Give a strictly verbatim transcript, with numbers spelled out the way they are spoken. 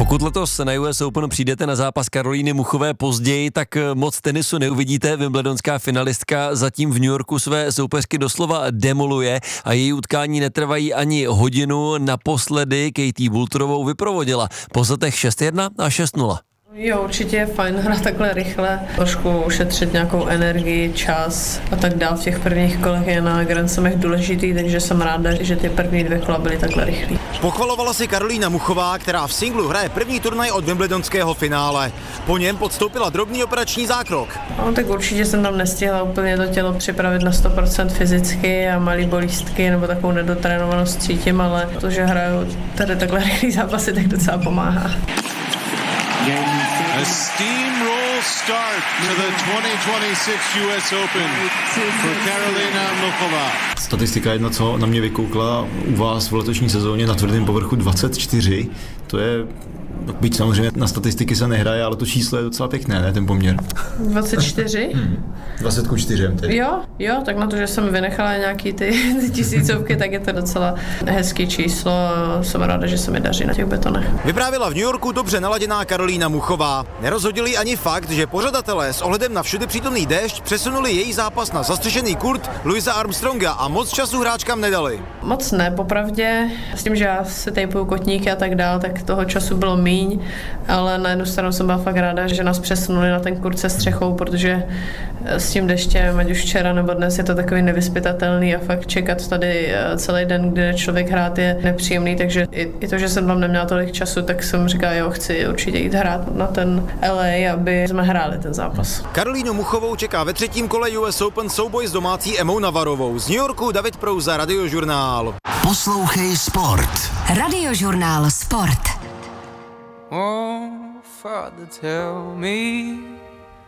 Pokud letos na U S Open přijdete na zápas Karolíny Muchové později, tak moc tenisu neuvidíte. Wimbledonská finalistka zatím v New Yorku své soupeřky doslova demoluje a její utkání netrvají ani hodinu. Naposledy Katie Boulterovou vyprovodila po setech šest jedna a šest nula. Jo, určitě je fajn hrát takhle rychle, trošku ušetřit nějakou energii, čas a tak dál. V těch prvních kolech je na Grand Slamech důležitý, takže jsem ráda, že ty první dvě kola byly takhle rychlý. Pochvalovala si Karolína Muchová, která v singlu hraje první turnaj od Wimbledonského finále. Po něm podstoupila drobný operační zákrok. No, tak určitě jsem tam nestihla úplně to tělo připravit na sto procent fyzicky a malý bolístky nebo takovou nedotrénovanost cítím, ale to, že hraju tady takhle rychlý zápasy, tak docela pomáhá. A steamroll start to the twenty twenty-six U S Open for Karolína Muchová. Statistika jedna, co na mě vykoukla u vás v letošní sezóně na tvrdém povrchu dvacet čtyři, to je, byť samozřejmě na statistiky se nehraje, ale to číslo je docela pěkné, ne, ten poměr. dvacet čtyři? Hmm. dvacet ku čtyřem tedy. Jo, jo, tak na to, že jsem vynechala nějaký ty, ty tisícovky, tak je to docela hezký číslo. Jsem ráda, že se mi daří na těch betonech. Vyprávila v New Yorku dobře naladěná Karolína Muchová. Nerozhodili ani fakt, že pořadatelé s ohledem na všude přítomný déšť přesunuli její zápas na zastřešený kurt Louisa Armstronga a moc času hráčkám nedali. Moc ne, popravdě. S tím, že já se tejpuju kotníky a tak dál, tak toho času bylo míň, ale na jednu stranu jsem byla fakt ráda, že nás přesunuli na ten kurt se střechou, protože s tím deštěm, ať už včera nebo dnes, je to takový nevyzpytatelný a fakt čekat tady celý den, kde člověk hrát, je nepříjemný, takže i, i to, že jsem tam neměla tolik času, tak jsem říkala, jo, chci určitě jít hrát na ten L A, aby jsme hráli ten zápas. Karolínu Muchovou čeká ve třetím kole U S Open souboj s domácí Emou Navarovou. Z New Yorku David Prouza, Radiožurnál. Poslouchej Sport. Radiožurnál Sport. Oh, Father, tell me